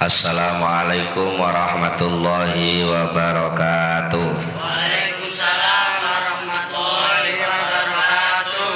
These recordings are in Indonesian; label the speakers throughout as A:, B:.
A: Assalamualaikum warahmatullahi wabarakatuh.
B: Waalaikumsalam warahmatullahi wabarakatuh.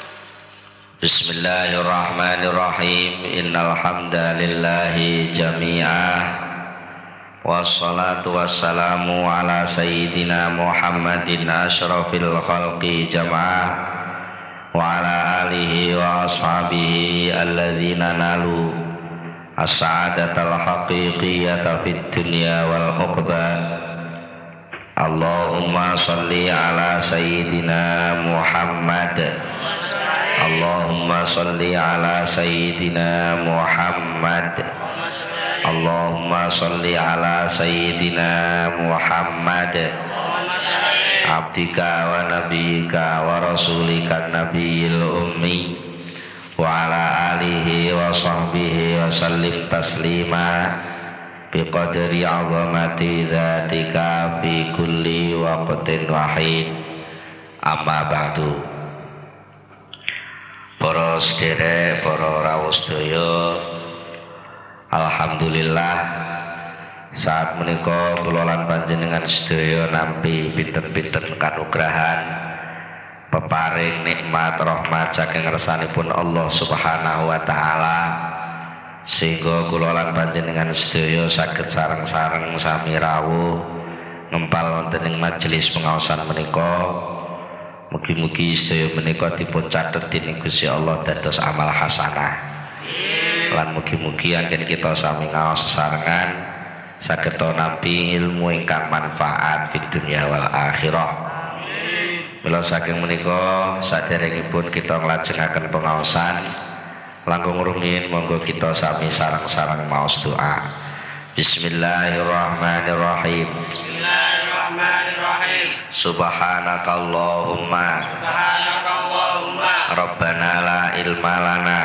A: Bismillahirrahmanirrahim. Innal hamdalillahi jami'ah. Wassalatu wassalamu ala sayyidina Muhammadin asyrafil khalqi jam'ah wa ala alihi wa ashabihi alladzina nalu as-sa'adatal haqiqiyyata fid dunya wal uqba. Allahumma shalli ala sayyidina Muhammad. Allahumma shalli ala sayyidina Muhammad. Allahumma shalli ala sayyidina Muhammad. Abdika wa nabiyyika wa rasulika nabiyil ummi wa ala alihi wa sahbihi wa sallim taslima biqadri azamati dzatika fi kulli waqtin wahid. Amma ba'du. Para sedherek, para rawuh sedaya, alhamdulillah saat menika kula lan panjenengan sedaya nampi pinten-pinten kanugrahan peparing nikmat rahmat saking ngersanipun Allah Subhanahu wa taala, sehingga kula lan panjenengan sedaya saged sareng-sareng sami rawuh ngempal wonten ing majelis pengaosan menika. Mugi-mugi sedaya menika dipun catet dening Gusti Allah dados amal hasanah. Lan mugi-mugi anggen kita sami ngaos sesarengan saged nampi ilmu ingkang manfaat fid dunya wal akhirah. Mila saking menika saderengipun kita nglajengaken pengaosan, langkung rumiyin monggo kita sami sareng-sareng maos doa. Bismillahirrahmanirrahim.
B: Bismillahirrahmanirrahim.
A: Subhanakallahumma Rabbana la ilma lana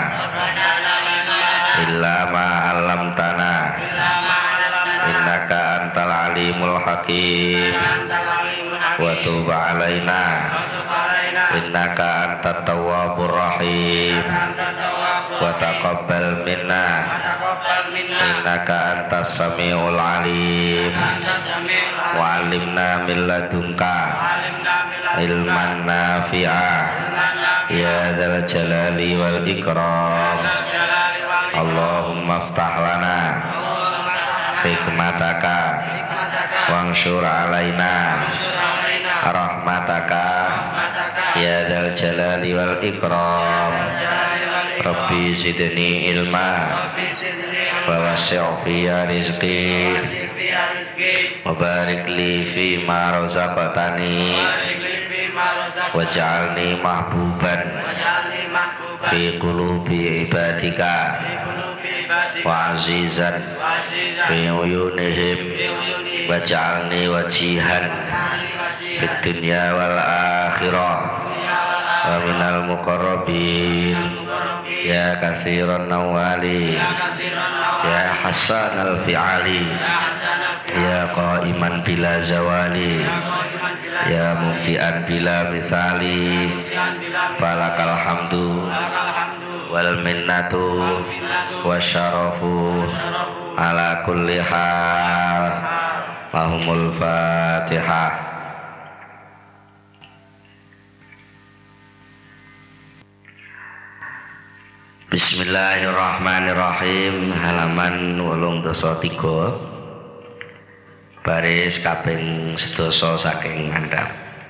A: illa ma 'allamtana innaka antal alimul hakim wa tub 'alaina innaka antat tawwabur rahim wa taqabbal minna innaka antas samiul alim wa 'allimna min ladunka ilman nafi'a ya dzal jalali wal ikram. Allahumma iftah lana hikmataka wanshur alaina rahmataka ya dzal jalali wal ikram. Rabbi zidni ilma wa wasi' fi rizqi wa barik li fi ma razaqtani waj'alni mahbuban fi qulubi ibadika wa azizan fi uyunihim waj'alni wajihan fid dunya wal akhirah wa minal muqarrabin ya katsiran nawali ya hasanal fi'ali ya qa'iman bila zawali ya mubdi'an bila misali balakal hamdu wal minnatu wasyarafu ala kulli hal. Lahumul Fatihah. Bismillahirrahmanirrahim. Halaman 83 baris kaping 11 saking ngandhap.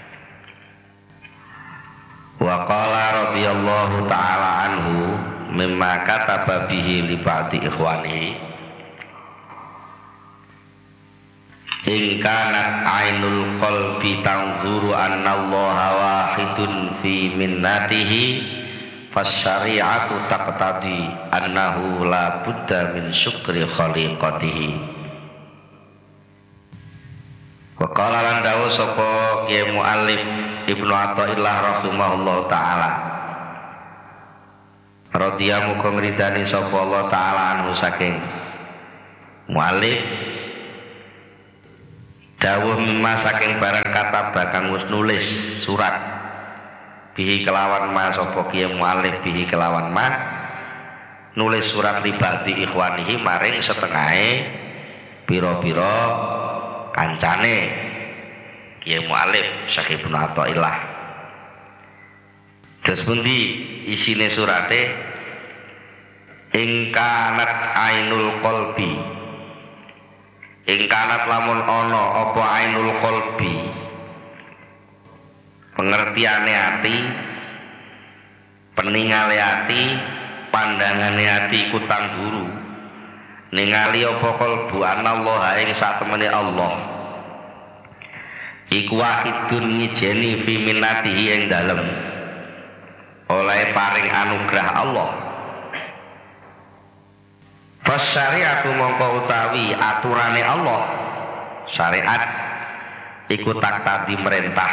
A: Wa qala radhiyallahu ta'ala anhu mimma kataba bihi li ba'di ikhwani in kanat ainul qalbi tanzuru annallaha wahidun fi minnatihi fasyari'atu taqtadi annahu la budda min syukri khaliqatihi. Wa qala lan dawu sapa Kiai Muallif Ibnu Athaillah rahimahullahu taala radhiya muga ngridani sapa Allah taala anhu saking muallif dawuh mimma saking barang kata bakang wis nulis surat bihi kelawan ma sapa kiye muallif bihi kelawan ma nulis surat libadi ikhwanihi maring setengahe pira-pira kancane Kiai Mu'alif Syekh Ibnu Athaillah. Terus pundi isine surate ingkanat ainul qalbi ingkanat lamun ana apa ainul qalbi pengertiane ati peningale ati pandangane ati iku tangguru ningali apa kalbu anallah ing satemene Allah iku wahidun ngijeni fi minnatihi ing dalem oleh paring anugerah Allah. Fasyariatu mongko utawi aturane Allah syariat iku tak tadi merintah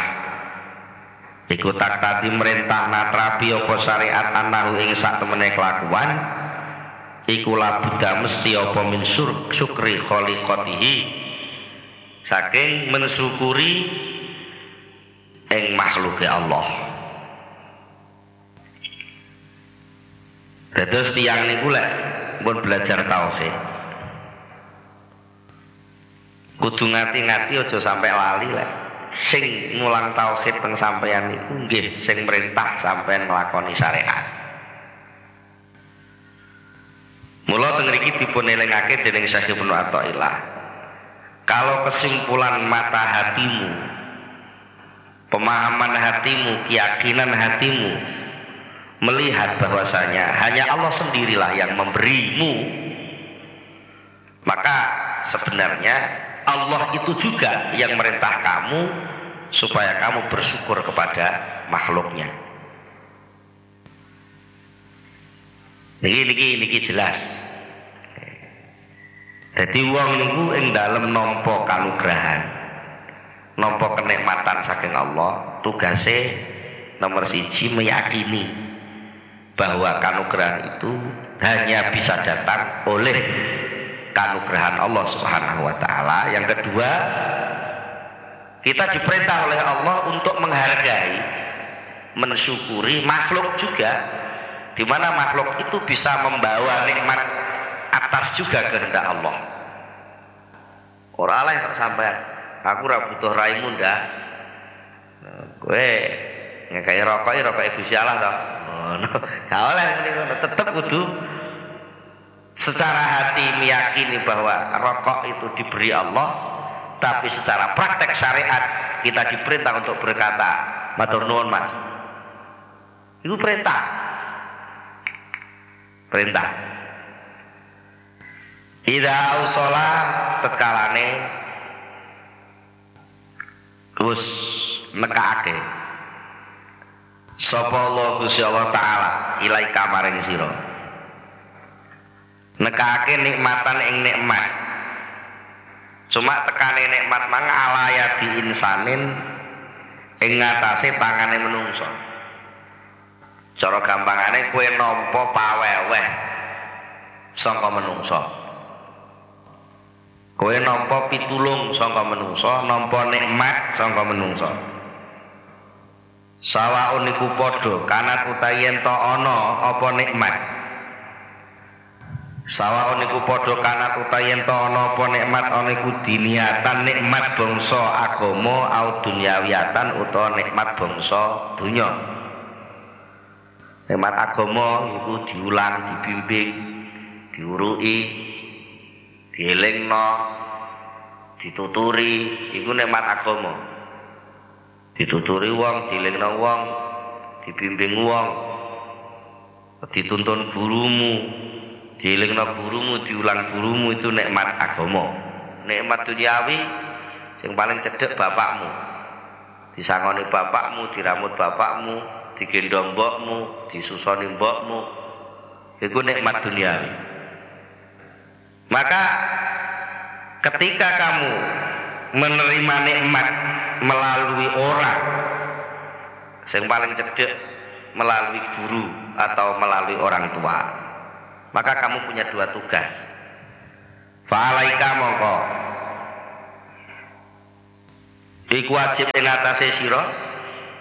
A: natrapi apa syariat anahu ing sak temene kelakuan iku labudha mesti apa min syukri khaliqatihi saking mensyukuri ing makhluke Allah. Dados tiyang niku lek pun belajar tauhid kudu ngati-ngati aja sampai lali lek sing mulang tauhid teng sampeyan niku nggih sing merintah sampeyan nglakoni syariat. Mula teng mriki dipun elingake dening Syekh Ibnu Athaillah. Kalau kesimpulan mata hatimu, pemahaman hatimu, keyakinan hatimu melihat bahwasanya hanya Allah sendirilah yang memberimu, maka sebenarnya Allah itu juga yang merintah kamu supaya kamu bersyukur kepada makhluknya. Niki jelas. Jadi wong niku ing dalem nampa kanugrahan, nampa kenikmatan saking Allah, tugase nomor 1 meyakini bahwa kanugrahan itu hanya bisa datang oleh kanugrahan Allah Subhanahu wa taala. Yang kedua, kita diperintah oleh Allah untuk menghargai, mensyukuri makhluk juga, di mana makhluk itu bisa membawa nikmat atas juga kehendak Allah. Ora lain kok sampean, aku ora butuh raimu ndak. Kowe ngekei rokoke Gusti Allah to. Gak oleh tetap kudu secara hati meyakini bahwa rokok itu diberi Allah, tapi secara praktek syariat kita diperintah untuk berkata matur nuwun Mas. Itu perintah. Idza ausala tetkalane wis nekake sapa Allah Gusti Allah taala ilaika maring sira nekake nikmatan ing nikmat. Cuma tekane nikmat mang alaya di insanin ing ngatasé tangane menungso. Cara gampangane kowe nampa paweweh saka menungso, kowe nampa pitulung saka menungso, nampa nikmat saka menungso. Sawaun niku padha kanat utawi yen ta ana apa nikmat. Sawaun niku padha kanat utawi yen ta ana apa nikmat ana iku diniatan nikmat bangsa agama au dunyawiyatan utawa nikmat bangsa donya. Nikmat agama iku diulang, dibimbing, diuruki, dielingno, dituturi, iku nikmat agama. Dituturi wong, dielingno wong, dibimbing wong, dituntun gurumu, dielingno gurumu, diulang gurumu, itu nikmat agama. Nikmat duniawi sing paling cedhek bapakmu. Disangoni bapakmu, diramut bapakmu, digendong mbokmu, disusoni mbokmu. Iku nikmat duniawi. Maka ketika kamu menerima nikmat melalui orang yang paling cedek, melalui guru atau melalui orang tua, maka kamu punya dua tugas. Fa'alaika mongko iku wajib ing atase sira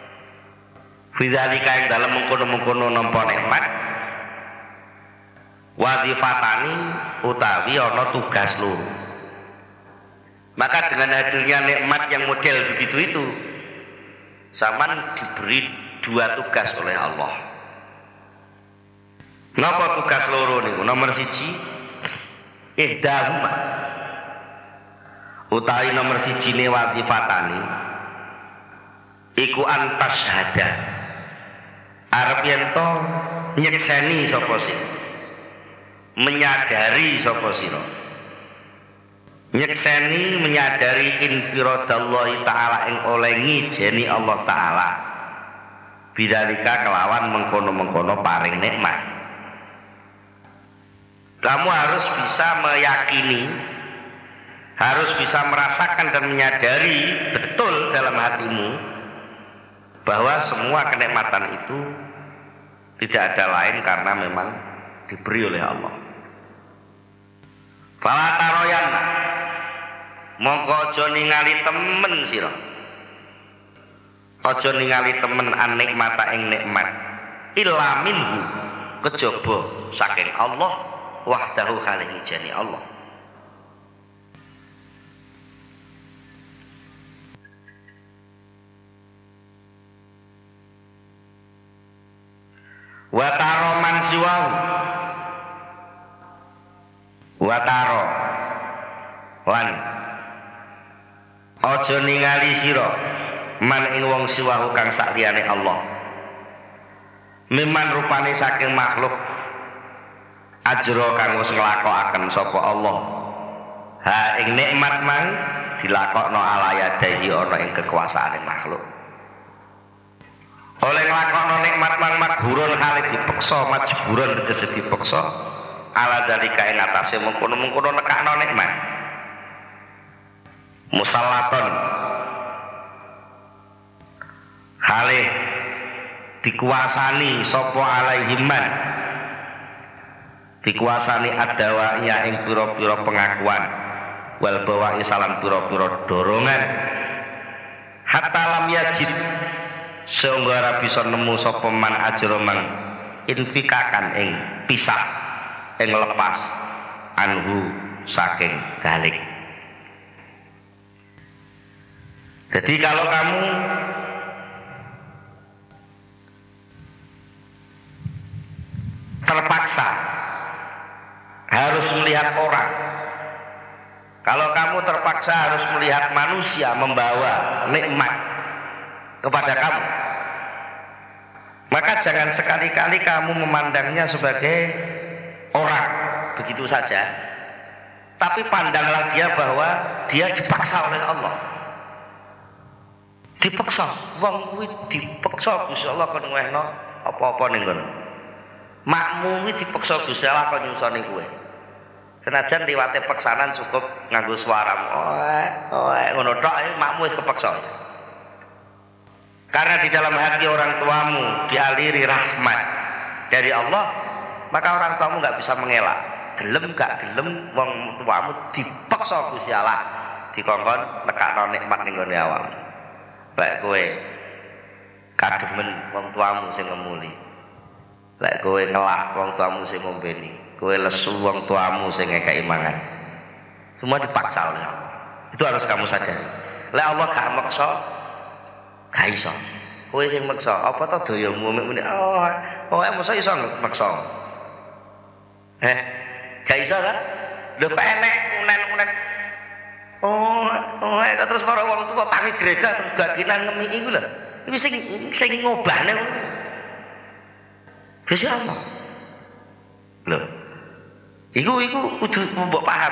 A: fidzalika ing dalem mengkono-mengkono nampa nikmat Wadhifatani utawi ana tugas loro. Maka dengan hadirnya nikmat yang model begitu itu, sampean diberi 2 tugas oleh Allah. Napa tugas loro niku? Nomor 1, ihdahuma. Utawi nomor 1 ne wadhifatani iku antas hada. Arep yen to nyekseni sapa sira. Menyadari sapa sira. Nyekseni menyadari infiradallahi taala ing oleh ngijeni Allah taala. Bidzalika kelawan mengkono-mengkono paring nikmat. Kamu harus bisa meyakini, harus bisa merasakan dan menyadari betul dalam hatimu bahwa semua kenikmatan itu tidak ada lain karena memang diberi oleh Allah. Fala taroyan mongko aja ningali temen sira. Aja ningali temen anikmata ing nikmat. Illa minhu kejaba saking Allah wahdahu khalih jani Allah. Wataro man siwahu wataro lan aja ningali sira man ing wong siwahu kang sakliyane Allah miman rupane saking makhluk ajra kang wis nglakokaken sapa Allah ha ing nikmat mang dilakokno ala yadahi ana ing kekuasaane makhluk. Oleh nglakokno nikmat mang maghurun kali dipeksa majburan tegese dipeksa ala dalika ing atase mengkono-mengkono nekakno nikmat. Musallaton hale dikuasani sapa alaihiman dikuasani adawanya ing pira-pira pengakuan wal bawa salam pira-pira dorongan hatta lam yajid sehingga ora bisa nemu sapa man ajroman infikakan ing pisah ing lepas anhu saking dalik. Jadi kalau kamu terpaksa harus melihat orang, kalau kamu terpaksa harus melihat manusia membawa nikmat kepada kamu, maka jangan sekali-kali kamu memandangnya sebagai orang begitu saja, tapi pandanglah dia bahwa dia dipaksa oleh Allah. Dipaksa, wong kuwi dipaksa Gusti Allah kon ngwehno apa-apa ning kono. Makmu kuwi dipaksa Gusti Allah kon nyusoni kowe. Senajan liwate peksanan cukup nganggo suaramu. Ngono tok makmu wis kepeksa. Karena di dalam hati orang tuamu dialiri rahmat dari Allah, maka orang tuamu enggak bisa mengelak. Gelem gak gelem wong tuamu dipaksa Gusti Allah dikongkon nekakno nikmat ning gone awakmu. Lek kowe kademen wong tuamu sing ngemuli, lek kowe ngelak wong tuamu sing ngombeni, kowe lesu wong tuamu sing ngekeki mangan, semua dipaksa oleh Allah. Itu harus kamu sadari. Lek Allah gak maksa, gak iso. Kowe sing maksa, apa to doyamu muni? Masa iso maksa? Gak iso kan? Lho penek unen-unen. Terus karo wong tuwa tangi gereja terus gaginan ngemi iku lho. Iku sing ngobahne ngono. Gusti Allah. Lho. Iku kudu mbok paham.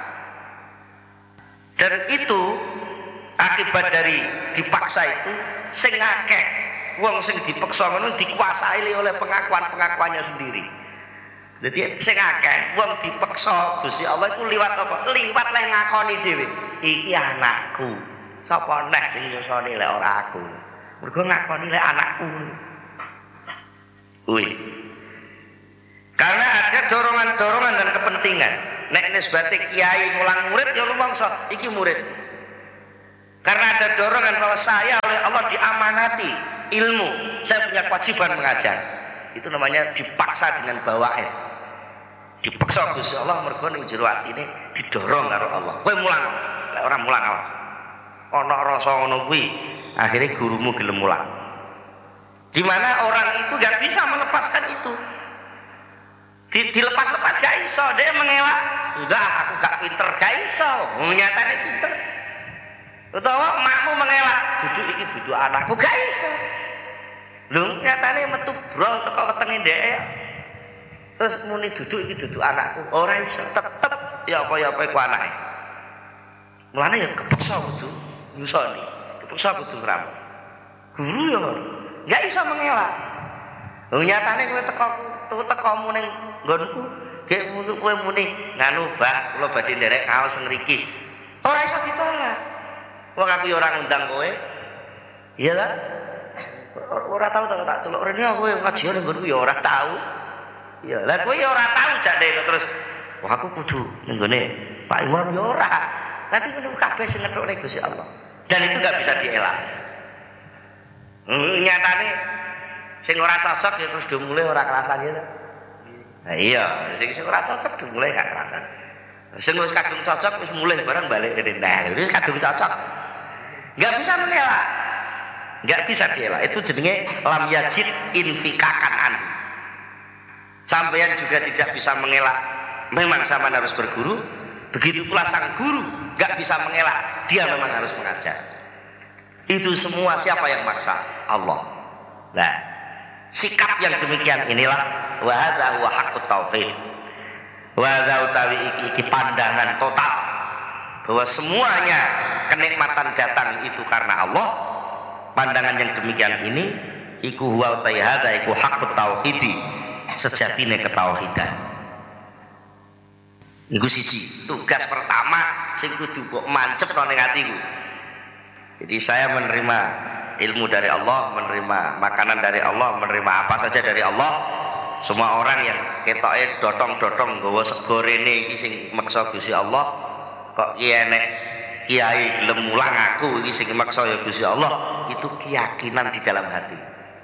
A: Dan itu akibat dari dipaksa itu sing akeh wong sing dipaksa ngono dikuasai oleh pengakuan-pengakuannya sendiri. Jadi sing akeh wong dipeksa Gusti Allah iku liwat apa? Liwat leh ngakoni dhewe. Iki anakku. Sapa neh sing nyusoni lek ora aku. Mergo ngakoni lek anakku. Kuwi. Karena ada dorongan-dorongan dan kepentingan. Nek nisbate kiai mulang murid ya lumangsa iki murid. Karena ada dorongan bahwa saya oleh Allah diamanati ilmu. Saya punya kewajiban mengajar. Itu namanya dipaksa dengan bawaid. Dipaksa Gusti Allah mergo ning jero atine didorong karo Allah. Kowe mulang, lek ora mulang Allah. Ana rasa ngono kuwi, akhirnya gurumu gelem mulang. Di mana orang itu gak bisa melepaskan itu. Dilepas-lepas gak iso, dia mengelak. Enggak, aku gak pinter, gak iso. Nyatane pinter. Utawa makmu mengelak, duduk anakku, gak iso. Lho, nyatane metu brol teko wetenge dhek. Terus muni duduk anakku, ora iso. Tetep ya apa iku anake. Mulane ya kepeksa kudu nyusoni. Kepeksa kudu ngramut. Guru ya gak iso mengelak. Lho nyatane kowe tekomu ning nggonku, gek kowe muni nganu Mbah, kula badhe nderek kaos ngriki. Ora iso ditolak. Wong aku ya ora ngundang kowe. Iya ta? Ora tau tak celuk rene kowe ngajian ning nggonku ya ora tau. Ya, lah kowe ya ora tau jak dek terus. Wah aku kudu ning gone Pak Imam ya ora. Tapi kudu kabeh sing ngetokne Gusti Allah. Dan itu enggak bisa dielak. Nyatane sing ora cocok ya terus dimulai ora kerasan ya. Nah iya, sing ora cocok dimulai gak kerasan. Sing wis kadung cocok wis mulai barang balik kene. Nah, wis kadung cocok. Enggak bisa mengelak. Enggak bisa dielak. Itu jenenge lam yajid infikakan an. Sampeyan juga tidak bisa mengelak. Memang sama harus berguru. Begitu pula sang guru enggak bisa mengelak. Dia memang harus mengajar. Itu semua siapa yang maksa? Allah. Nah, sikap yang demikian inilah wa hadza huwa haqqut tauhid. Wa hadza utawi iki pandangan total bahwa semuanya kenikmatan datang itu karena Allah. Pandangan yang demikian ini iku huwa utawi hadza iku haqqut tauhidi, sejatine ketauhidan. Iku siji, tugas pertama sing kudu mbok mancepno ning atiku. Jadi saya menerima ilmu dari Allah, menerima makanan dari Allah, menerima apa saja dari Allah. Semua orang yang ketoke dotong-dotong nggawa sego rene iki sing maksa Gusti Allah, kok kiai gelem mulang aku iki sing maksa ya Gusti Allah, itu keyakinan di dalam hati.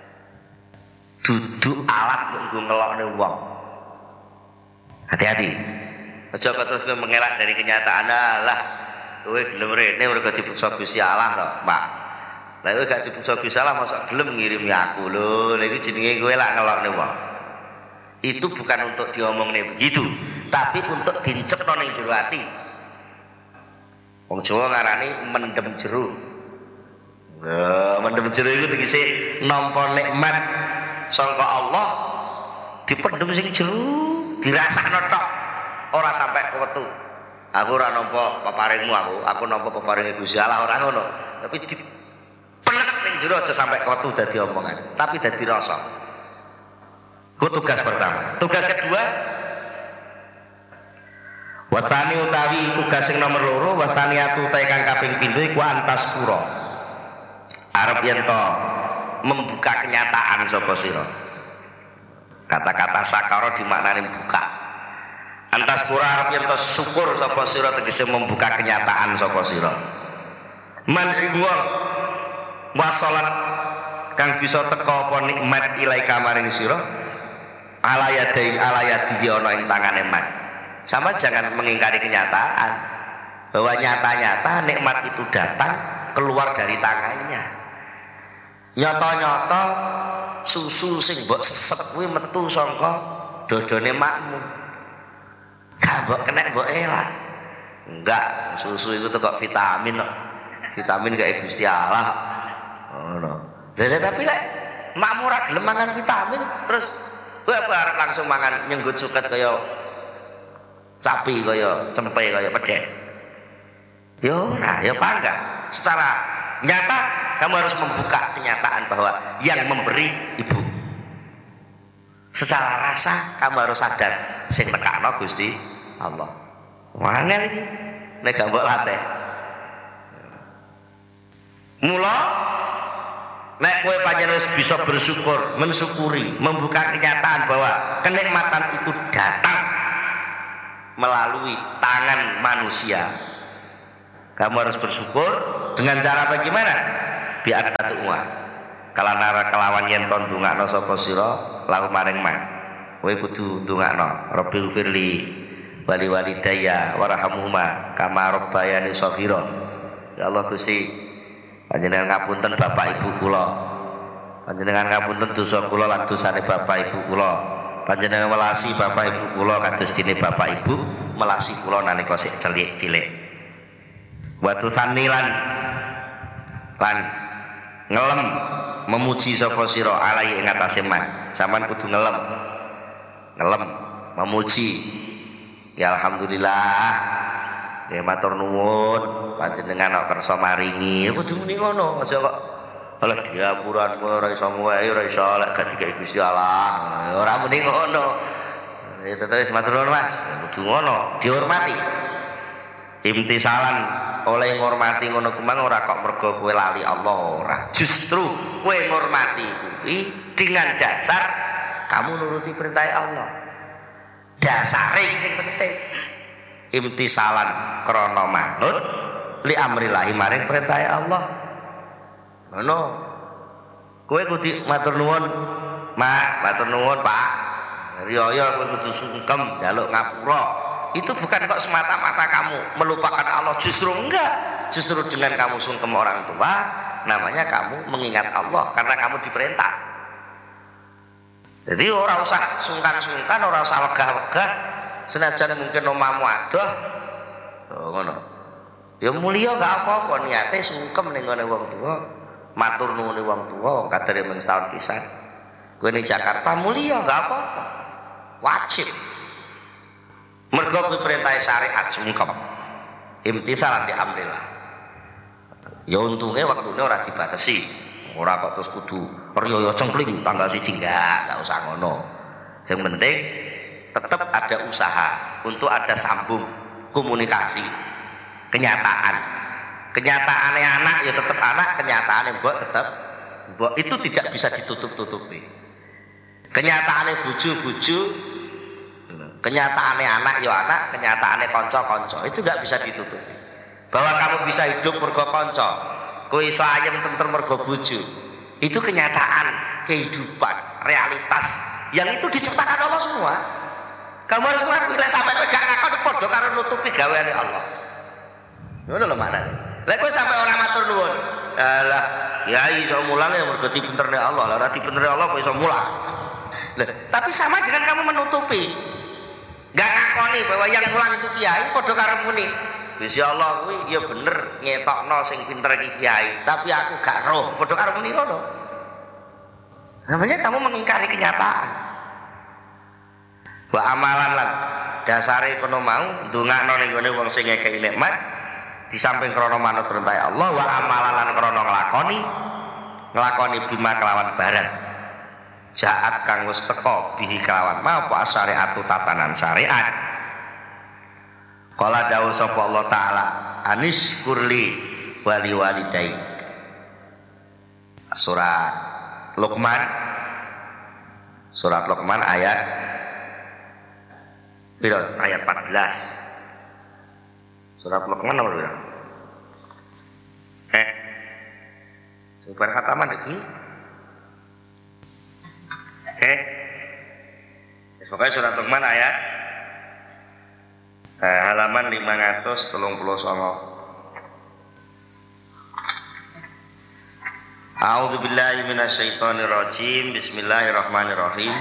A: Duduk alat nggo ngelokne wong. Hati-hati. Aja kok terus mengelak dari kenyataan lah. Kowe gelem rene mergo dipaksa Gusti Allah to, Pak. Lah kowe gak dipaksa Gusti Allah mosok gelem ngirimi aku lho. Lha iki jenenge kowe lak ngelokne wong. Itu bukan untuk diomongne begitu, tapi untuk dincepno ning jero ati. Wong Jawa ngarani mendem jero. Mendem jero iku tegese nampa nikmat sangka Allah dipendem sing jero, dirasakno tok, ora sampai wetu. Aku ora nampa peparingmu aku nampa peparinge Gusti Allah ora ngono. Tapi dipenek ning jero aja sampai wetu dadi omongan, tapi dadi rasa. Ku tugas pertama. Tugas kedua, watani utawi tugas sing nomor loro, watani atu ta kang kaping pindho iku antas pura. Arep yen to membuka kenyataan sapa sira. Kata-kata sakara dimaknani buka. Antas pura arep yen to syukur sapa sira tegese membuka kenyataan sapa sira. Man ingwal wasalat kang bisa teka apa nikmat ilai kamaring sira. Alayadi ana ing tangane man. Sama jangan mengingkari kenyataan bahwa nyata-nyata nikmat itu datang keluar dari tangannya. Nyata-nyata susu sing mbok sesep kuwi metu saka dodone makmu. Gak mbok kena mbok elak. Enggak, susu itu kok vitamin kok. Vitamin gak Gusti Allah. Ngono. Lha tapi lek makmu ora gelem mangan vitamin terus kowe apa arep langsung mangan nyenggut suket kaya sapi kaya cempe kaya pedhet. Yo ora, ya pangga. Secara nyata kamu harus membuka kenyataan bahwa yang memberi ibu. Secara rasa kamu harus sadar sing nekakno Gusti Allah. Wangel iki nek gak mbok latih. Mula nek kowe pancen wis bisa bersyukur, mensyukuri, membuka kenyataan bahwa kenikmatan itu datang melalui tangan manusia. Kamu harus bersyukur dengan cara bagaimana? Biat tatuwa. Kala nara kelawan yen to ndongakno sapa sira lahu maring man. kowe kudu ndongakno Rabbil firli wali walidayya warhamhuma kama rabbayani shaghira. Ya Allah Gusti, panjenengan ngapunten bapak ibu kula. Panjenengan ngapunten dosa kula lan dosane bapak ibu kula. Panjenengan melasi bapak ibu kula kados dene bapak ibu melasi kula nalika sik cilik. Wa tusanilan lan ngelem memuji sapa sira alai ing atase man. Sampeyan kudu ngelem memuji. Ya alhamdulillah. Ya matur nuwun panjenengan kok kersa maringi. Kudu muni ngono, aja kok oleh diapuran ora iso muwe ora iso lek gak dikek Gusti Allah. Ora muni ngono. Ya terus matur nuwun Mas, kudu ngono, dihormati. Imtisalan oleh ngormati ngono kuwi ora kok mergo kowe lali Allah ora. Justru kowe ngormati kuwi dengan dasar kamu nuruti perintah Allah. Dasare sing penting. Imtisalan krana manut li amrillahi maring perintah Allah. Ngono. Kowe kudu matur nuwun, Mak, matur nuwun, Pak. Riyaya kowe kudu sungkem njaluk ngapura. Itu bukan kok semata-mata kamu melupakan Allah, justru enggak. Justru dengan kamu sungkem orang tua, namanya kamu mengingat Allah karena kamu diperintah. Jadi ora usah sungkan-sungkan, ora usah wegah-wegah. Senajan mungkin omahmu adoh. Oh ngono. Ya mulia gak apa-apa niate sungkem ning ngene wong tuwa. Matur nuwun wong tuwa kadare mung setahun pisan. Kowe ning Jakarta mulia gak apa-apa. Wajib. Mergo kuwi perintah syariat sungkem. Imtisalan di amrillah. Ya untunge waktune ora dibatasi. Ora kok terus kudu riyaya cengkling tanggal 1 enggak usah ngono. Yang penting tetap ada usaha untuk ada sambung komunikasi kenyataannya anak ya tetap anak, kenyataannya mbok tetap mbok, itu tidak bisa ditutup-tutupi. Kenyataannya bojo-bojo, kenyataannya anak ya anak, kenyataannya konco-konco, itu nggak bisa ditutupi. Bahwa kamu bisa hidup mergo konco, kowe iso ayem tentrem mergo bojo, itu kenyataan kehidupan realitas yang itu diciptakan Allah semua. Kamu harus ngakui lek sampai kowe gak ngakon padha karo nutupi gaweane Allah. Ngono lho maknane. Lek kowe sampai ora matur nuwun, alah kiai iso mulang ya mergo dipenterne Allah. Lah ora dipenterne Allah kok iso mulang. Tapi sama dengan kamu menutupi. Gak ngakoni bahwa yang mulang itu kiai padha karo muni. Gusti Allah kuwi ya bener ngetokno sing pinter iki kiai, tapi aku gak roh padha karo muni ngono. Namanya kamu mengingkari kenyataan. Wa amalan lan dasare kono mau ndongakno ning gone wong sing ngekeki nikmat di samping krana manut perintah Allah, wa amalan lan krana nglakoni bima kelawan barang jaat kang wis teka bihi kelawan apa syariatu tatanan syariat. Qala dawuh sapa Allah taala anis kurli wali walidai. Surat Luqman ayat ayat 14. Surat Luqman nomor berapa? Super khataman iki. Pokoknya surat Luqman ayat halaman 539. A'udzubillahi minasyaitonirrajim. Bismillahirrahmanirrahim.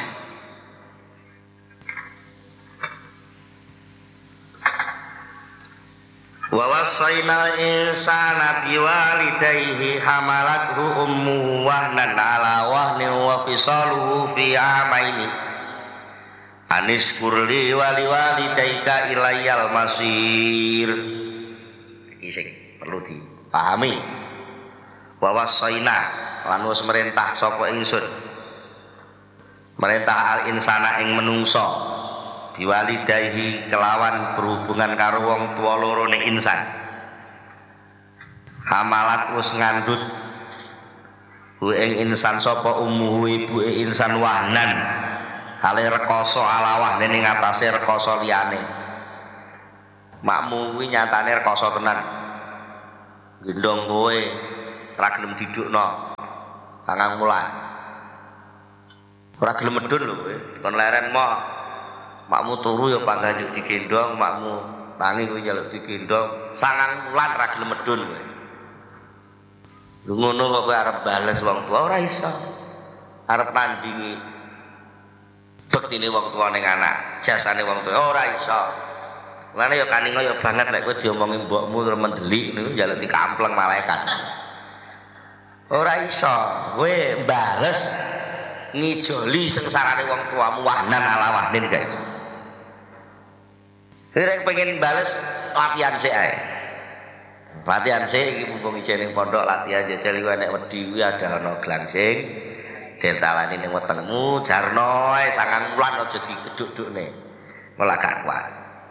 A: Wa wasaina insana biwalidayhi hamalathu ummuhu wahnan ala wahnin wa fisaluhu fi amaini anis kurli wali walidayka ilayyal masir. Iki sing perlu dipahami. Wa wasaina lan wis merintah sapa ingsun, merintah al insana ing menungso biwalidayhi kelawan berhubungan karo wong tuwa loro ning insan. Hamalat wis ngandhut hu ing insan sapa ummuhu ibuke insan wahnan hale rekoso ala wahne ning atase rekoso liyane. Makmu kuwi nyatane rekoso tenan. Gendong kowe ra gelem didukno. Kangang mulan. Ora gelem medun lho kowe. Kon leren moh. Makmu turu ya pangganjuk digendong, makmu tangi kowe njaluk digendong. Sangang wulan ra gelem medun kowe. Lu ngono kok kowe arep bales wong tua ora iso. Arep tandingi bektine wong tua ning anak, jasane wong tua ora iso. Mulane ya kaninga ya banget lek kowe diomongi mbokmu terus mendelik niku njaluk dikampleng malaikat. Ora iso, kowe bales ngijoli sengsarane wong tuamu wahnan ala wahnin gak iso. Nek pengen bales latihan sik ae. Latihan sik iki mumpung ijene ning pondok latihan jajal iku nek wedi kuwi ada ana glangsing ditalani ning wetengmu jarno ae sangang wulan aja dikeduk-dukne. Ora gak kuat.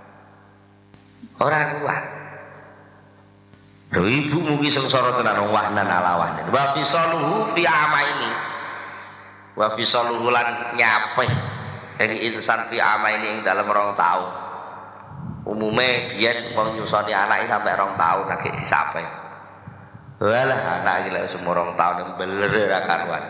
A: Ora kuat. Lho ibumu ki sengsara tenan wahnan ala wahnin. Wa fisaluhu fi amaini. Wa fisaluhu lan nyapeh ing insan fi amaini ing dalem 2 taun. Umume biyen wong nyusoni anake sampai 2 taun lagi disapeh. Walah anak iki lek umur 2 taun beler ra karuan.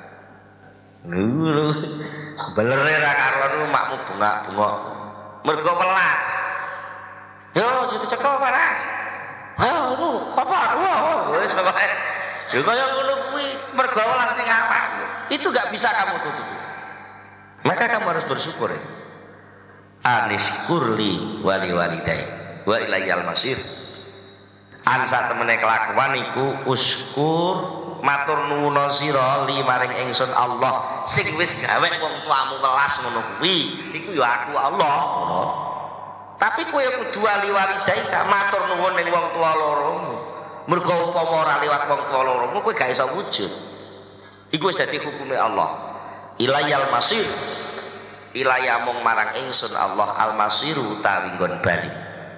A: Lho beler ra karuan makmu bengak-bengok. Mergo welas. Yo dicekok welas. Ayo itu apa? Wis pokoke. Ya kaya ngono kuwi mergo welas ning awakmu. Itu enggak bisa kamu tutupi. Maka kamu harus bersyukur ya. Anishkurli wali walidai wa ilayyal masir. Ansa temene kelakuan iku uskur matur nuwun sira li maring ingsun Allah sing wis gawe wong tuamu welas ngono kuwi. Iku ya aku Allah ngono. Tapi kowe kudu wali walidai gak matur nuwun ning wong tua loromu. Mergo upama ora liwat wong tua loromu kowe gak iso wujud. Iku wis dadi hukume Allah. Ilayyal masir. Ilaya mung marang ingsun Allah al-masiru utawi nggon bali.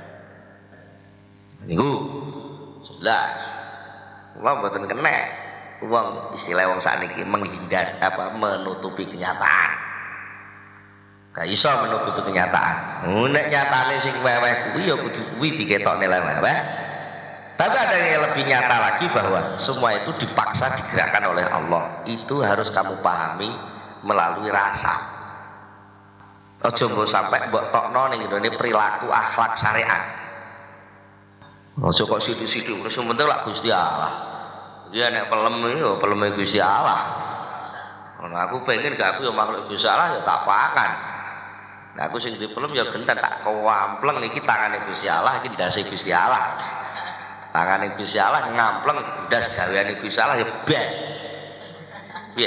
A: Niku jelas. Wong mboten kena. Wong istilah wong sakniki menghindar menutupi kenyataan. Gak iso menutupi kenyataan. Nek nyatane sing weweh kuwi ya kudu kuwi diketokne leweh. Tapi ada yang lebih nyata lagi bahwa semua itu dipaksa digerakkan oleh Allah. Itu harus kamu pahami melalui rasa. Aja mbok sampai mbok tokno ning ngene perilaku akhlak syariat. Aja kok sithik-sithik wis penting lak Gusti Allah. Dia nek pelem yo peleme Gusti Allah. Ono aku pengen gak aku yo makhluk Gusti Allah yo tak pangan. Nah aku sing dipelem ya genten tak kewampleng niki tangane Gusti Allah iki ndase Gusti Allah. Tangane Gusti Allah ngampleng ndas gaweane Gusti Allah ya ben. Piye?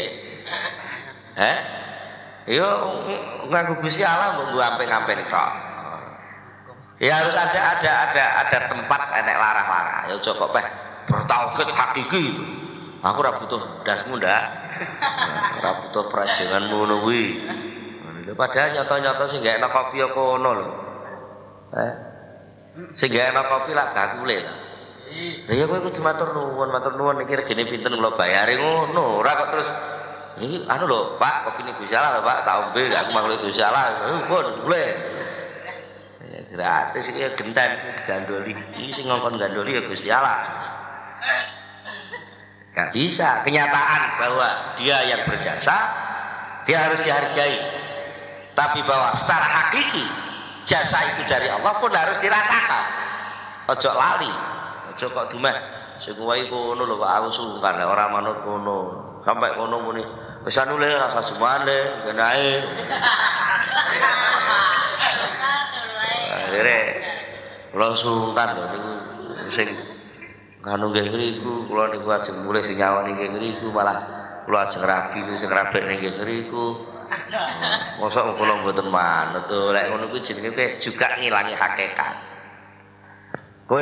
A: Yo nganggo Gusti Allah mbok amping-amping tok. Ya harus ada tempat enek larang-larang. Ya aja kok peh bertauhid hakiki itu. Aku ora butuh ndasmu ndak. Ora butuh prajenganmu ngono kuwi. Padahal nyata-nyata sing gak enak kopi ya kono lho. Sing gak enak kopi lak bakule lho. Lah ya kowe kudu matur nuwun iki regane pinten kula bayare ngono. Ora kok terus iki anu lho Pak, kopi ini Gusti Allah lho Pak, tak ombe gak aku makhluk Gusti Allah. Pun boleh. Ya gratis iki genten gandoli. Iki sing ngongkon gandoli ya Gusti Allah. Gak bisa, kenyataan bahwa dia yang berjasa dia harus dihargai. Tapi bahwa secara hakiki jasa itu dari Allah pun harus dirasakan. Ojo lali, ojo kok dumeh sing kuwi kono lho Pak, aku sungkan ora manut kono. Sampai kono muni wis anu le rasa sumane ngene ae. Akhire kula sungkan lho niku sing anu nggih ngriku kula niku ajeng mulih sing nyawani nggih ngriku malah kula ajeng rabi sing rabek ning nggih ngriku. Mosok kula mboten manut to lek ngono kuwi jenenge juga ngilangi hakikat. Kowe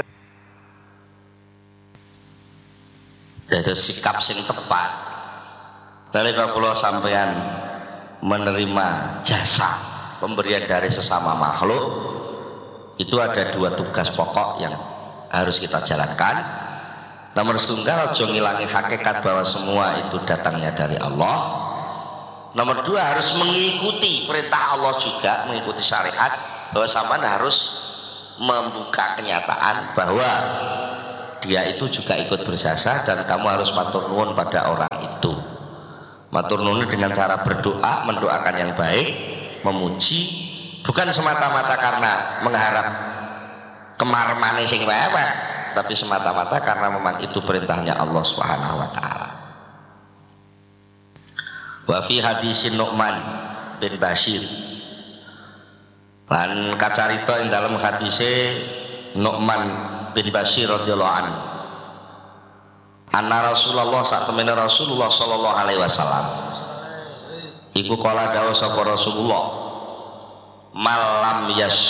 A: dados sikap sing tepat. Nalika kula sampeyan menerima jasa pemberian dari sesama makhluk itu ada 2 tugas pokok yang harus kita jalankan. Nomor setunggal aja ngilangi hakikat bahwa semua itu datangnya dari Allah. Nomor 2 harus mengikuti perintah Allah juga, mengikuti syariat bahwa sampean harus membuka kenyataan bahwa dia itu juga ikut berjasa dan kamu harus matur nuwun pada orang itu. Matur nuwun dengan cara berdoa, mendoakan yang baik, memuji, bukan semata-mata karena mengharap kemarmane sing weweh, tapi semata-mata karena memang itu perintahnya Allah Subhanahu wa taala. Wa fi hadisin Nu'man bin Bashir, lan kacarita ing dalam hadise Nu'man bin Bashir radhiyallahu anhu, anna Rasulullah satemene Rasulullah sallallahu alaihi wasallam iku kala dawuh sapa Rasulullah, malam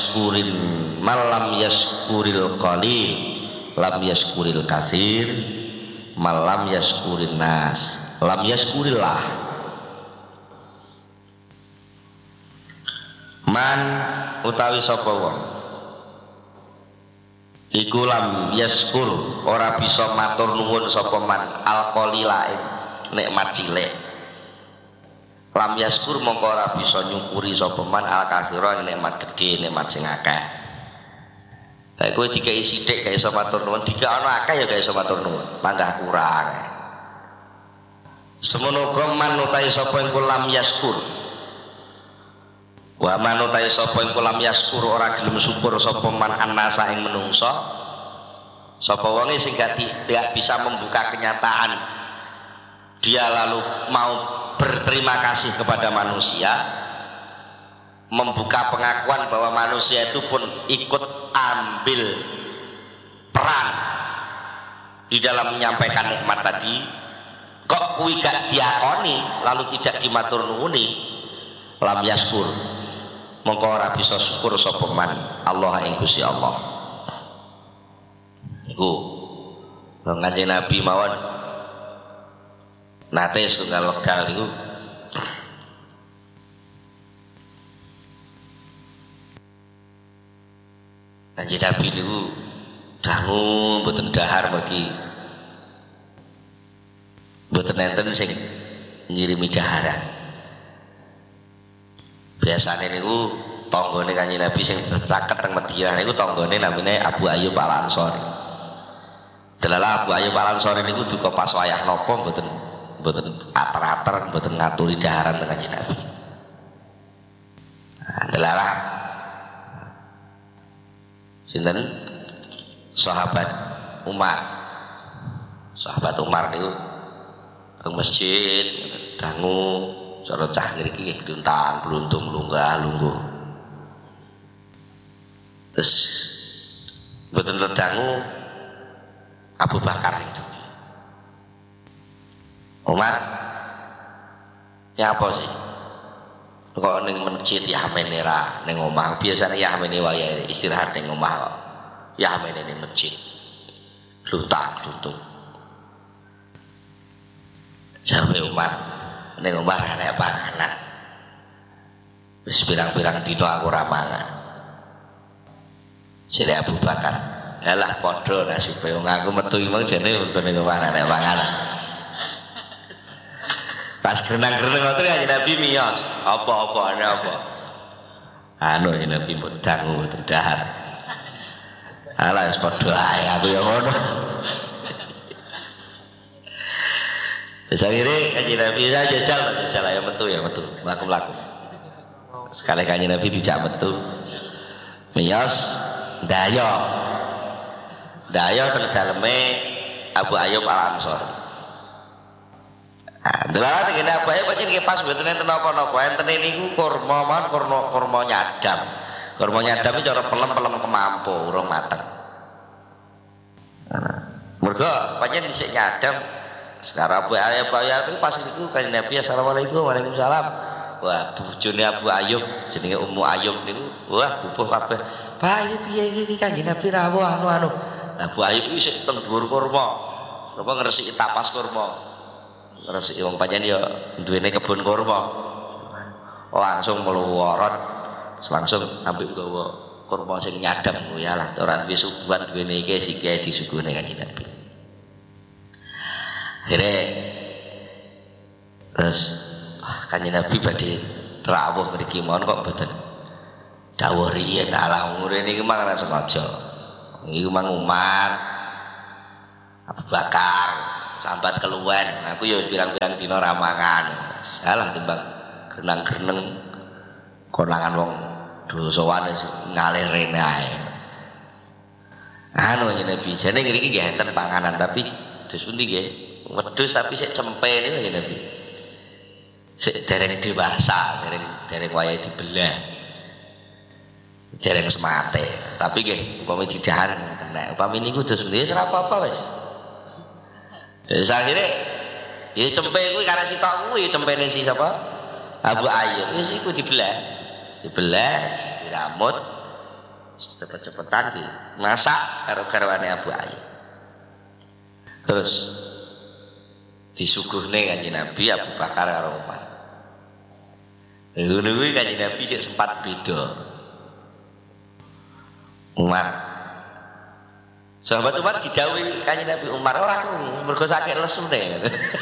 A: yaskuril qalil lam yaskuril kasir, malam yaskurin nas lam yaskurillah. Man utawi sapa wong iku lam yaskur ora bisa matur nuwun sapa man alqalila ing nikmat cilik, lam yaskur mongko ora bisa nyukuri sapa man alkasira ing nikmat gedhe, nikmat sing akeh. Kayak kowe dikei sithik gak iso matur nuwun, dikek ana akeh ya gak iso matur nuwun, panggah kurang. Semono man utawi sapa iku lam yaskur, wa manutai sapa iku lam yaskur ora gelem syukur sapa man annasa ing menungso, sapa wonge sing tidak bisa membuka kenyataan dia lalu mau berterima kasih kepada manusia, membuka pengakuan bahwa manusia itu pun ikut ambil peran di dalam menyampaikan nikmat tadi, kok kuwi gak diakoni lalu tidak dimatur nuwuni, lam yaskur mongko ora bisa syukur sapa man Allah ing Gusti Allah. Iku Kanjeng Nabi mawon nate setunggal wekdal iku Kanjeng Nabi niku dangu mboten dahar mergi mboten enten sing ngirimi daharan. Biasane niku tanggane Kanjeng Nabi sing caket teng Madinah niku tanggane namine Abu Ayyub Al-Ansori. Delala Abu Ayyub Al-Ansori niku duka pas wayah napa mboten ater-ater, mboten ngaturi daharan teng Kanjeng Nabi. Nah, delala sinten sahabat Umar. Sahabat Umar niku teng masjid dangu cara cah ngriki duntang bluntung lunggah lungguh. Terus mboten dangu Abu Bakar itu. Umar, ya apa sih? Kok ning masjid ya amene ra ning omah. Biasane ya amene wae istirahat ning omah kok. Ya amene ning masjid. Luntang bluntung. Jawe Umar, ning omah ana panganan. Wis pirang-pirang dina aku ora mangan. Jare Abu Bakar, "Yalah padha nasibe wong aku metu iki mung jane ning omah ana panganan." Pas gerenang-gerenang ngoten ya Nabi miyos. Apa-apa ana apa? Anu Nabi mbok dangu terdahar. Alah wis padha ae aku ya ngono. Akhirnya Kanjeng Nabi saya jajal ya metu mlaku-mlaku. Sekali Kanjeng Nabi dijak metu. Miyos dayo teng daleme Abu Ayyub Al-Ansori. Ah, delala teng Abu Ayyub pancen nggih pas mboten enten napa-napa. Enten niku kurma nyadam. Kurma nyadam iki cara pelem-pelem kemampu urung mateng. Mergo pancen dhisik nyadam. Sekarang Abu Ayyub itu pas itu Kanjeng Nabi assalamualaikum waalaikumsalam. Wah bojone Abu Ayyub jenenge Ummu Ayyub niku wah bubuh kabeh. Pak piye iki Kanjeng Nabi rawuh anu. Abu Ayyub iki sik teng dhuwur kurma. Napa ngresiki tapas kurma. Ngresiki wong pancen ya duwene kebun kurma. Langsung mluworot langsung ambek gawa kurma sing nyadam ya lah ora duwe suguhan duwene iki sik disuguhne Kanjeng Nabi. Akhirnya terus Kanjeng Nabi badhe rawuh mriki mawon kok mboten dawuh riyen ala umure niki mah ora sengaja. Iki mang Umar Abu Bakar sambat keluwen. Aku ya pirang-pirang dina ra mangan. Salah timbang grenang-greneng konangan wong dosowan ngalih rene ae. Anu Nabi, jane ngriki nggih enten panganan tapi dus pundi nggih? Wedhus tapi sik cempe niku Nabi. Sik dereng dewasa, dereng wayahe dibelah. Dereng semate. Tapi nggih upami didahar kena. Upami niku dus wis ora apa-apa wis. Wis akhire ya cempe kuwi karena sitok kuwi cempene si sapa? Abu Ayyub. Wis iku dibelah. Dibelah, diramut cepet-cepetan dimasak karo garwane Abu Ayyub. Terus disuguhne Kanjeng Nabi Abu Bakar karo Umar. Ngono kuwi Kanjeng Nabi sik sempat beda. Umar. Sahabat Umar didhawuhi Kanjeng Nabi Umar ora mergo sakit lesune.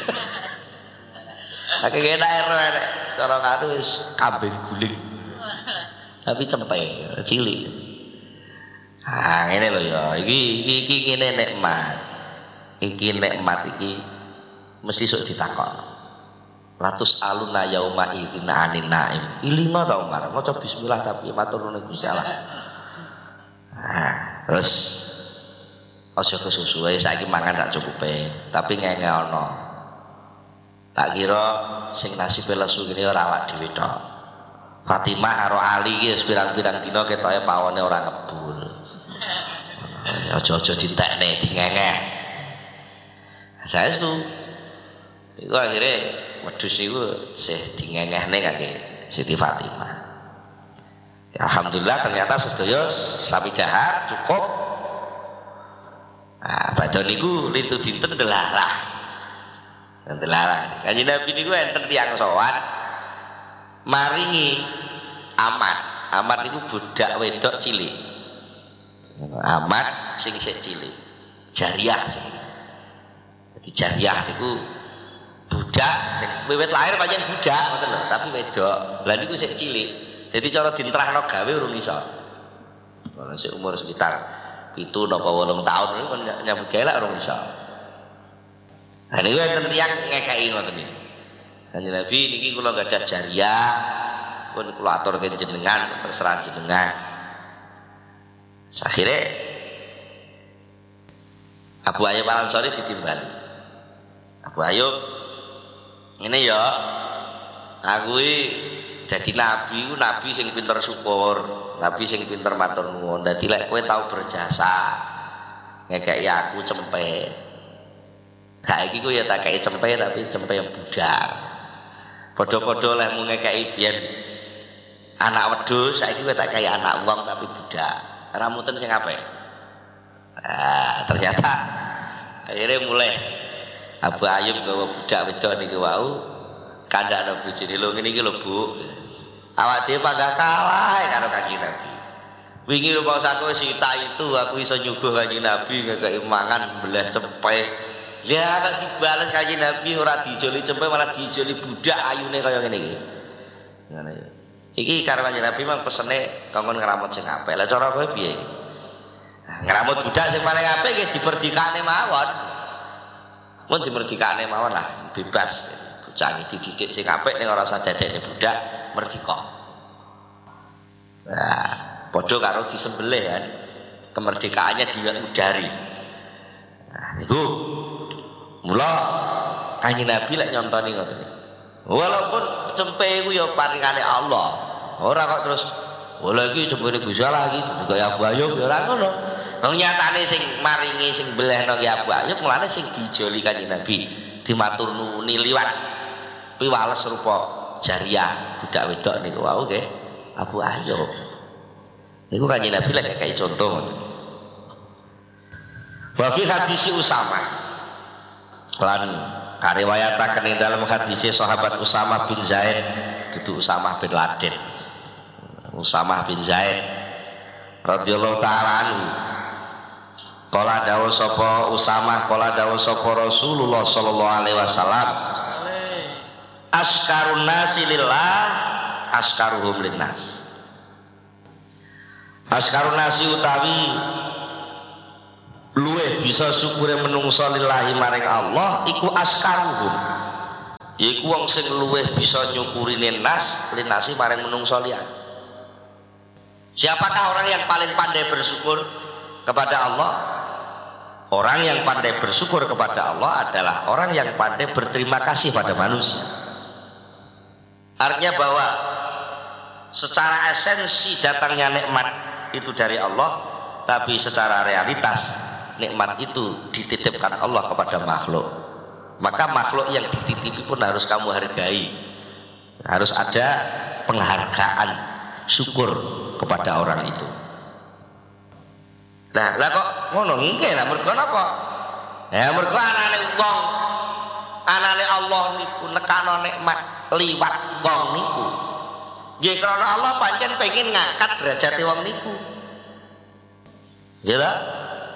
A: Akeh enak erek cara karo wis kambing guling. Tapi cempe cilik. Ah ngene lho ya, iki ngene nikmat. Iki nikmat iki mesti sok ditakon. Latus aluna yauma idzin anin naim. Ilinga ta Umar, maca bismillah tapi matur nuwun Gusti Allah. Terus aja kesusuhe saiki mangan sak cukupe, tapi ngenge ana. Tak kira sing nasibe lesu kene ora awak dhewe tok. Fatimah karo Ali iki wis pirang-pirang dina ketoke pawone ora ngebul. Aja-aja ditekne, dingengeh. Saestu. Iku akhire wedhus iku sih dingengehne kangge Siti Fatimah. Ya, alhamdulillah ternyata sedaya sami dahar cukup. Nah, badhe niku lintu dinten delalah. Delalah. Kanjeng Nabi niku enten tiyang sowan maringi amat. Amat niku budak wedok cilik. Amat sing sik cilik. Jariyah sing. Jadi jariyah niku budak sing wiwit lahir pancen budak ngoten lho, tapi wedok. Lah niku sik cilik. Jadi cara dintrahno gawe urung iso. Kalau sik umur sekitar 7 napa 8 tahun niku nyambut gawe lak urung iso. Nah niku enten tiyang ngekeki ngoten niku. Kanjeng Nabi niki kula gadah jariyah pun kula aturke jenengan terserah jenengan. Akhire Abu Ayyub Al-Ansari ditimbali. Abu Ayyub ngene ya. Aku iki dadi nabi ku nabi sing pinter syukur, nabi sing pinter matur nuwun. Dadi lek kowe tau berjasa ngekeki aku cempe. Saiki ku ya tak kei cempe tapi cempe budak. Padha-padha lek mung ngekeki biyen anak wedhus, saiki kowe tak kei anak wong tapi budak. Ramuten sing apik. Nah, ternyata akhirnya mulai Abu Ayyub gawa budak wedok niku wau kandhane bojone lho ngene iki lho Bu. Awak dhewe panggah kalah karo Kanjeng Nabi. Wingi rupa satu sita itu aku iso nyuguh Kanjeng Nabi ngekeki mangan belah cempe. Ya kok dibales Kanjeng Nabi ora dijoli cempe malah dijoli budak ayune kaya ngene iki. Ngono ya. Iki karo Kanjeng Nabi mung pesene kanggo ngramut sing apik. Lah cara kowe piye? Ngramut budak sing paling apik nggih diperdikane mawon. Mun diperdikane mawon lah, bebas. Bocah iki dididik sing apik ning ora usah dadekne budak merdeka. Nah, padha karo disembelih kan. Kemerdekaannya diudari. Nah, niku mula Kanjeng Nabi lek nyontoni ngoten. Walaupun cempe iku ya paringane Allah. Ora kok terus lha iki cempene Gusti Allah iki dudu kaya Abu Ayyub ya ora ngono. Wong nyatane sing maringi sing belehno ki Abu Ayyub mulane sing dijoli Kanjeng Nabi dimatur nuwuni liwat piwales rupa jariyah budak wedok niku wau nggih Abu Ayyub. Niku Kanjeng Nabi lek kaya contoh ngoten. Wa fi hadis Usama lan kariwayataken ing dalam hadis sahabat Usamah bin Zaid dudu Usamah bin Laden. Usamah bin Zaid radhiyallahu taala anhu. Kala dawuh sapa Usamah, kala dawuh sapa Rasulullah sallallahu alaihi wasallam. Askarun nasi lillah, askaruhum linnas. Askarun nasi utawi luwe luweh bisa syukure menungso lillahi maring Allah iku askaruhum. Iku wong sing luweh bisa nyukurine linasi maring menungso liyan. Siapakah orang yang paling pandai bersyukur kepada Allah? Orang yang pandai bersyukur kepada Allah adalah orang yang pandai berterima kasih pada manusia. Artinya bahwa secara esensi datangnya nikmat itu dari Allah, tapi secara realitas nikmat itu dititipkan Allah kepada makhluk. Maka makhluk yang dititipi pun harus kamu hargai. Harus ada penghargaan, syukur kepada orang itu. Lah kok ngono nggih lah mergo napa? Ya mergo anane wong, anane Allah niku nekano nikmat liwat wong niku. Nggih karena Allah pancen pengen ngangkat derajate wong niku. Ya lah.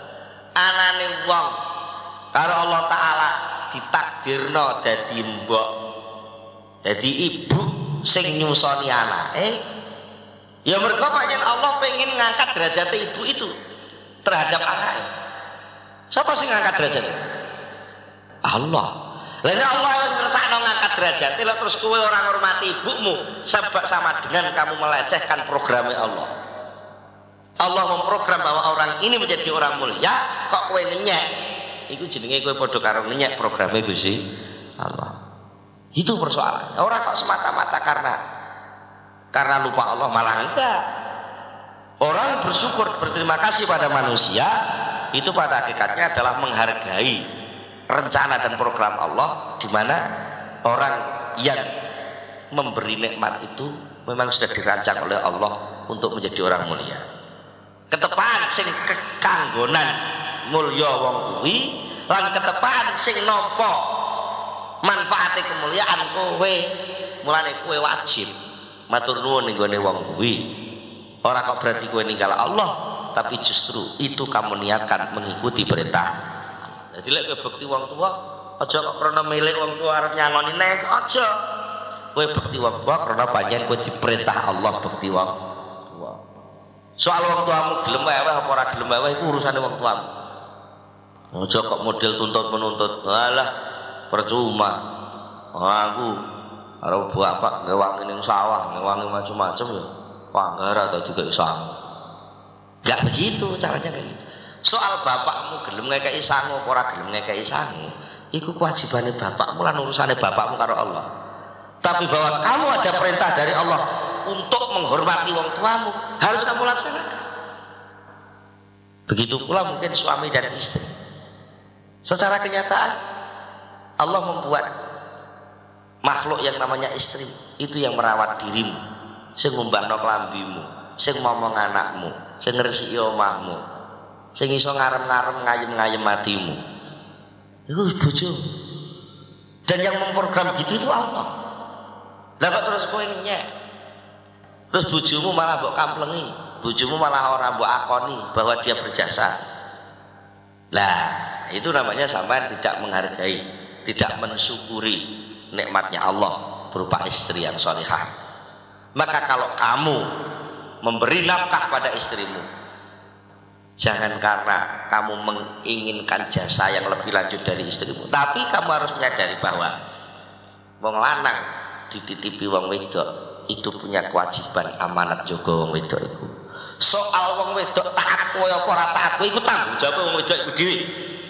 A: Anane wong karo Allah taala ditakdirno dadi mbok, dadi ibu sing nyusoni anake. Ya mergo pancen Allah pengen ngangkat derajate ibu itu terhadap anaknya. Siapa sih ngangkat derajat? Allah. Lainnya Allah yang ngersakno ngangkat derajat. Lha terus kowe ora ngurmati ibumu, sebab sama dengan kamu melecehkan programnya Allah. Allah memprogram bahwa orang ini menjadi orang mulia, kok kowe ngenyek. Iku jenenge kowe padha karo ngenyek programnya Gusti Allah. Itu persoalannya. Orang kok semata-mata karena lupa Allah, malah enggak. Orang bersyukur, berterima kasih pada manusia itu pada hakikatnya adalah menghargai rencana dan program Allah, di mana orang yang memberi nikmat itu memang sudah dirancang oleh Allah untuk menjadi orang mulia. Ketepaan sing kekanggonan mulya wong kuwi lan ketepaan sing nampa manfaate kemuliaan kowe, mulane kowe wajib matur nuwun ning gone wong kuwi. Orang kok berarti kowe ninggal Allah, tapi justru itu kamu niatkan mengikuti perintah. Jadi lek kowe bekti wong tua, aja kok krana milik wong tua arep nyangoni nek aja. Kowe bekti wong tua krana panjenengan kowe diperintah Allah bekti wong tua. Soal wong tuamu gelem wae apa ora gelem wae iku urusane wong tuamu. Aja kok model tuntut-menuntut. Alah, percuma. Aku karo bapak ngewangi ning sawah, ngewangi macam-macam ya. Panggara atau juga isang. Enggak begitu caranya kayak gitu. Soal bapakmu gelem ngekeki sangu ora gelem ngekeki sangu, iku kewajibane bapakmu lan urusane bapakmu karo Allah. Tapi bahwa kamu ada perintah dari Allah untuk menghormati wong tuamu, harus kamu laksanakan. Begitu pula mungkin suami dan istri. Secara kenyataan Allah membuat makhluk yang namanya istri itu yang merawat dirimu, sing ngumbahno klambimu, sing ngomong anakmu, sing ngresiki omahmu, sing iso ngarem-ngarem ngayem-ngayem matimu. Itu bojo. Dan yang memprogram gitu itu Allah. Lah kok terus kowe ngenyek. Terus bojomu malah mbok kamplengi, bojomu malah ora mbok akoni bahwa dia berjasa. Lah, itu namanya sampean tidak menghargai, tidak mensyukuri nikmatnya Allah berupa istri yang salihah. Maka kalau kamu memberi nafkah pada istrimu, jangan karena kamu menginginkan jasa yang lebih lanjut dari istrimu, tapi kamu harus menyadari bahwa wong lanang dititipi wong wedok itu punya kewajiban amanat jaga wong wedok itu. Soal wong wedok taat kowe apa ora taat kowe iku tanggung jawab wong wedok iku dhewe.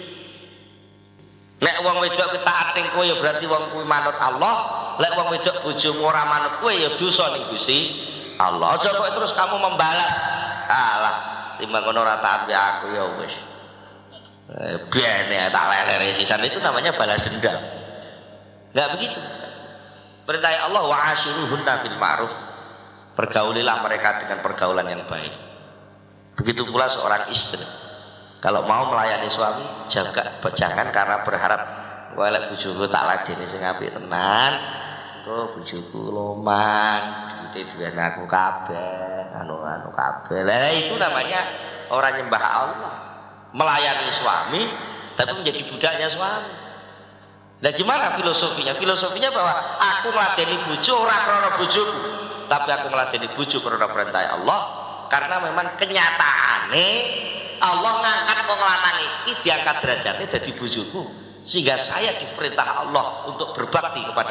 A: Nek wong wedok ki taat ning kowe ya berarti wong kuwi manut Allah. Lek wong wedok bojomu ora manut kowe ya dosa ning Gusti Allah. Aja kok terus kamu membalas. Alah, timbang ngono ora taat ya aku ya wis. Biene tak lelere sisan itu namanya balas dendam. Enggak begitu. Perintah Allah wa ashiruhunna bil ma'ruf. Pergaulilah mereka dengan pergaulan yang baik. Begitu pula seorang istri. Kalau mau melayani suami, jangan karena berharap walek bojoku tak ladeni sing apik tenan. Engko bojoku loman, duwite duwen aku kabeh, anu kabeh. Lah itu namanya orang nyembah Allah. Melayani suami tapi menjadi budaknya suami. Nah gimana filosofinya? Filosofinya bahwa aku meladeni bojo ora krana bojoku, tapi aku meladeni bojo karena perintah Allah, karena memang kenyataane
C: Allah ngangkat wong lanang iki diangkat derajatnya dadi bojoku, sehingga saya diperintah Allah untuk berbakti kepada